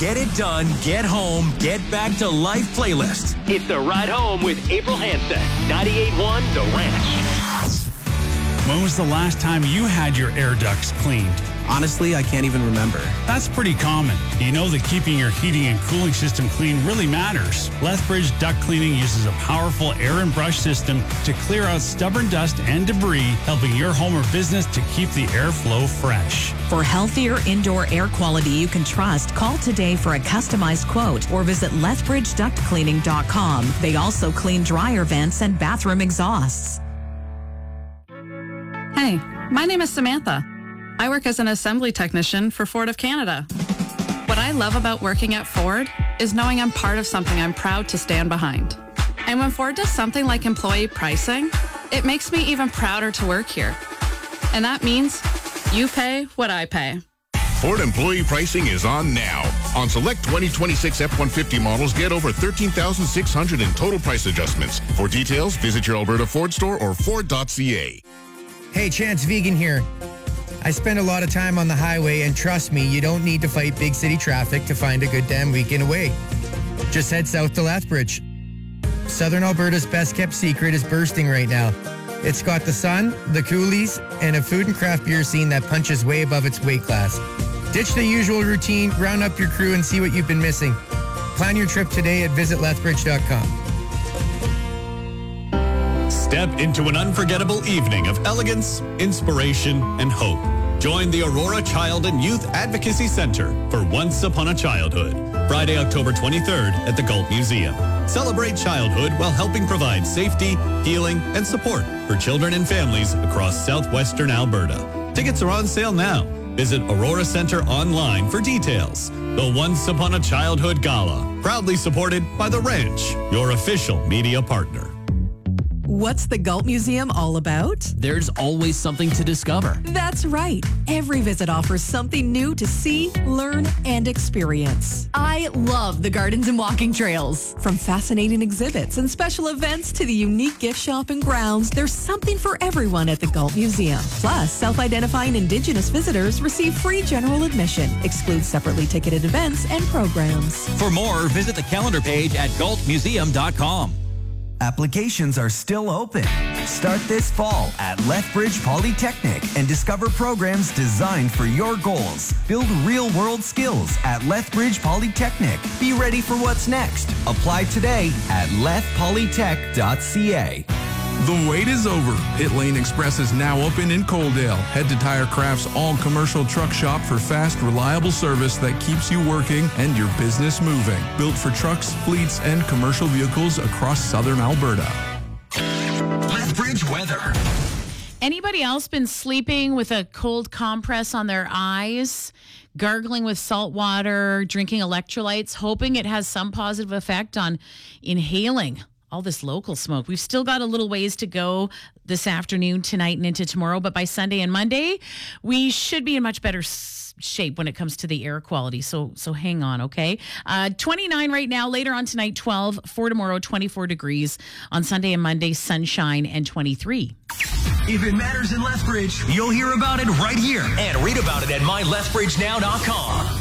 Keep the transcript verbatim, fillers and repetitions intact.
Get It Done, Get Home, Get Back to Life playlist. It's the Ride Home with April Hansen. ninety-eight point one The Ranch. When was the last time you had your air ducts cleaned? Honestly, I can't even remember. That's pretty common. You know that keeping your heating and cooling system clean really matters. Lethbridge Duct Cleaning uses a powerful air and brush system to clear out stubborn dust and debris, helping your home or business to keep the airflow fresh. For healthier indoor air quality you can trust, call today for a customized quote or visit lethbridge duct cleaning dot com. They also clean dryer vents and bathroom exhausts. Hey, my name is Samantha. I work as an assembly technician for Ford of Canada. What I love about working at Ford is knowing I'm part of something I'm proud to stand behind. And when Ford does something like employee pricing, it makes me even prouder to work here. And that means you pay what I pay. Ford employee pricing is on now. On select twenty twenty-six F one fifty models, get over thirteen thousand six hundred dollars in total price adjustments. For details, visit your Alberta Ford store or Ford dot C A. Hey, Chance Vegan here. I spend a lot of time on the highway, and trust me, you don't need to fight big city traffic to find a good damn weekend away. Just head south to Lethbridge. Southern Alberta's best-kept secret is bursting right now. It's got the sun, the coolies, and a food and craft beer scene that punches way above its weight class. Ditch the usual routine, round up your crew, and see what you've been missing. Plan your trip today at visit lethbridge dot com. Step into an unforgettable evening of elegance, inspiration, and hope. Join the Aurora Child and Youth Advocacy Center for Once Upon a Childhood, Friday, October twenty-third at the Galt Museum. Celebrate childhood while helping provide safety, healing, and support for children and families across southwestern Alberta. Tickets are on sale now. Visit Aurora Center online for details. The Once Upon a Childhood Gala, proudly supported by The Ranch, your official media partner. What's the Galt Museum all about? There's always something to discover. That's right. Every visit offers something new to see, learn, and experience. I love the gardens and walking trails. From fascinating exhibits and special events to the unique gift shop and grounds, there's something for everyone at the Galt Museum. Plus, self-identifying Indigenous visitors receive free general admission, excludes separately ticketed events and programs. For more, visit the calendar page at galt museum dot com. Applications are still open. Start this fall at Lethbridge Polytechnic and discover programs designed for your goals. Build real-world skills at Lethbridge Polytechnic. Be ready for what's next. Apply today at leth polytech dot c a. The wait is over. Pit Lane Express is now open in Coaldale. Head to Tire Craft's all-commercial truck shop for fast, reliable service that keeps you working and your business moving. Built for trucks, fleets, and commercial vehicles across southern Alberta. Lethbridge weather. Anybody else been sleeping with a cold compress on their eyes, gargling with salt water, drinking electrolytes, hoping it has some positive effect on inhaling all this local smoke? We've still got a little ways to go this afternoon, tonight, and into tomorrow, but by Sunday and Monday, we should be in much better s- shape when it comes to the air quality. So so hang on, okay? Uh, twenty-nine right now, later on tonight, twelve, for tomorrow, twenty-four degrees. On Sunday and Monday, sunshine and twenty-three. If it matters in Lethbridge, you'll hear about it right here and read about it at my lethbridge now dot com.